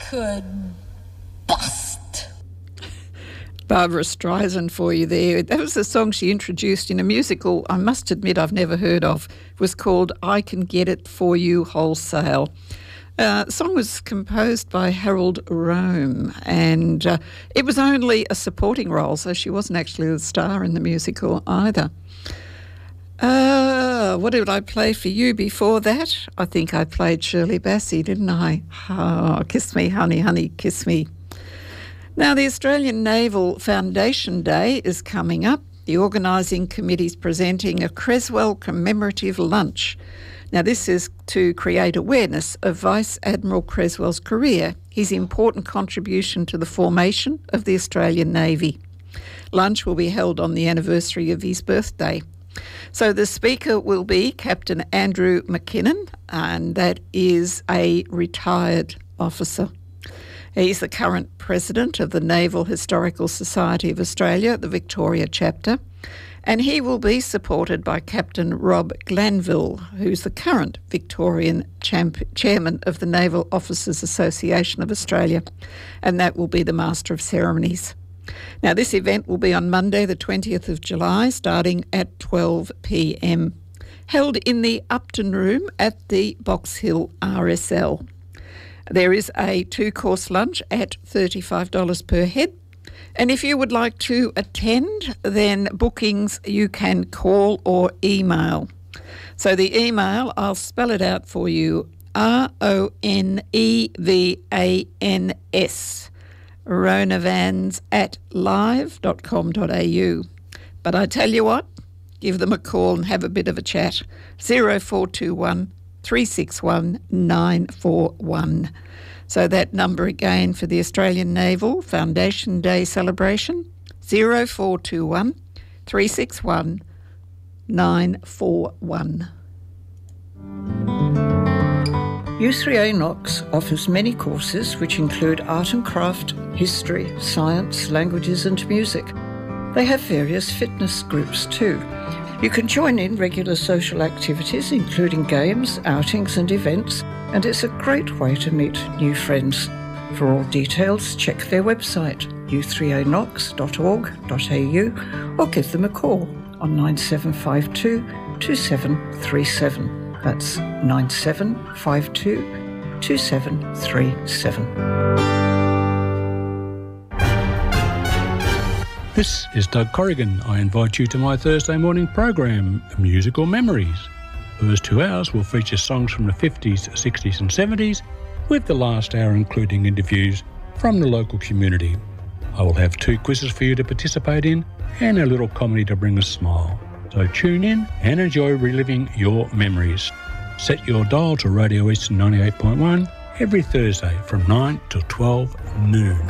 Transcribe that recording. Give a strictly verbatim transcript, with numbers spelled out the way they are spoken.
could bust. Barbara Streisand for you there. That was the song she introduced in a musical I must admit I've never heard of. It was called I Can Get It For You Wholesale. Uh, the song was composed by Harold Rome, and uh, it was only a supporting role, so she wasn't actually the star in the musical either. Uh, what did I play for you before that? I think I played Shirley Bassey, didn't I? Oh, kiss me, honey, honey, kiss me. Now, the Australian Naval Foundation Day is coming up. The organising committee's presenting a Creswell commemorative lunch. Now, this is to create awareness of Vice Admiral Creswell's career, his important contribution to the formation of the Australian Navy. Lunch will be held on the anniversary of his birthday. So the speaker will be Captain Andrew McKinnon, and that is a retired officer. He's the current president of the Naval Historical Society of Australia, the Victoria chapter, and he will be supported by Captain Rob Glanville, who's the current Victorian champ- chairman of the Naval Officers Association of Australia, and that will be the Master of Ceremonies. Now, this event will be on Monday, the twentieth of July, starting at twelve p m, held in the Upton Room at the Box Hill R S L. There is a two-course lunch at thirty-five dollars per head. And if you would like to attend, then bookings you can call or email. So the email, I'll spell it out for you, R O N E V A N S, ronavans at live dot com dot a u. But I tell you what, give them a call and have a bit of a chat. zero four two one, three six one, nine four one. So that number again for the Australian Naval Foundation Day celebration, zero four two one, three six one, nine four one. U three A Knox offers many courses which include art and craft, history, science, languages and music. They have various fitness groups too. You can join in regular social activities including games, outings and events, and it's a great way to meet new friends. For all details, check their website, u three a knox dot org dot a u, or give them a call on nine seven five two, two seven three seven. That's nine seven five two, two seven three seven. This is Doug Corrigan. I invite you to my Thursday morning program, Musical Memories. The first two hours will feature songs from the fifties, sixties and seventies, with the last hour including interviews from the local community. I will have two quizzes for you to participate in and a little comedy to bring a smile. So tune in and enjoy reliving your memories. Set your dial to Radio Eastern ninety-eight point one every Thursday from nine till twelve noon.